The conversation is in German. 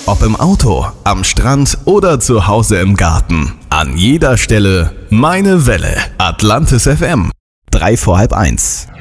Ob im Auto, am Strand oder zu Hause im Garten. An jeder Stelle meine Welle. Atlantis FM. 1:03.